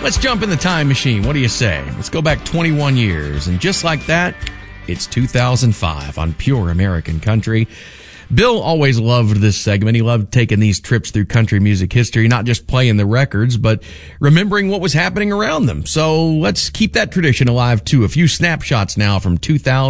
Let's jump in the time machine. What do you say? Let's go back 21 years. And just like that, it's 2005 on Pure American Country. Bill always loved this segment. He loved taking these trips through country music history, not just playing the records, but remembering what was happening around them. So let's keep that tradition alive too. A few snapshots now from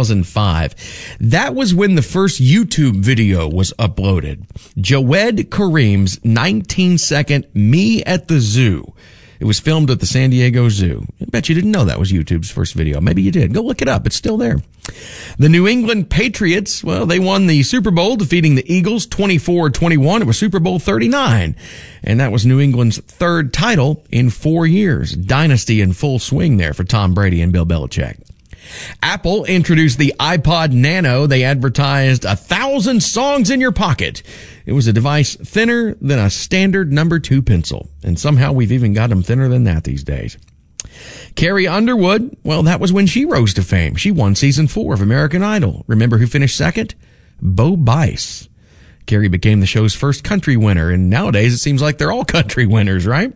2005. That was when the first YouTube video was uploaded. Jawed Karim's 19-second Me at the Zoo. It was filmed at the San Diego Zoo. I bet you didn't know that was YouTube's first video. Maybe you did. Go look it up. It's still there. The New England Patriots, well, they won the Super Bowl, defeating the Eagles 24-21. It was Super Bowl 39. And that was New England's third title in 4 years. Dynasty in full swing there for Tom Brady and Bill Belichick. Apple introduced the iPod Nano. They advertised 1,000 songs in your pocket. It was a device thinner than a standard number 2 pencil. And somehow we've even got them thinner than that these days. Carrie Underwood, well, that was when she rose to fame. She won season 4 of American Idol. Remember who finished second? Bo Bice. Carrie became the show's first country winner, and nowadays it seems like they're all country winners, right?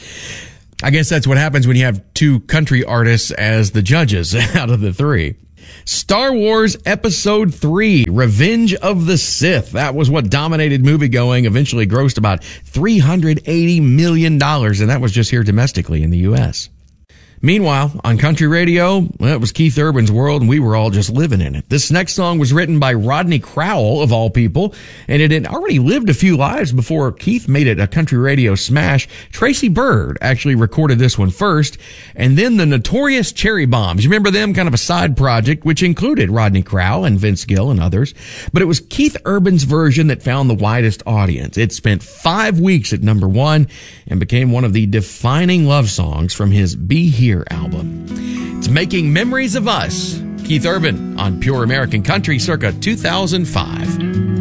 I guess that's what happens when you have 2 country artists as the judges out of the 3. Star Wars Episode 3, Revenge of the Sith. That was what dominated moviegoing, eventually grossed about $380 million, and that was just here domestically in the U.S. Meanwhile, on country radio, well, it was Keith Urban's world, and we were all just living in it. This next song was written by Rodney Crowell, of all people, and it had already lived a few lives before Keith made it a country radio smash. Tracy Byrd actually recorded this one first, and then the Notorious Cherry Bombs. You remember them? Kind of a side project, which included Rodney Crowell and Vince Gill and others. But it was Keith Urban's version that found the widest audience. It spent 5 weeks at number 1 and became one of the defining love songs from his Be Here album. It's Making Memories of Us. Keith Urban on Pure American Country circa 2005.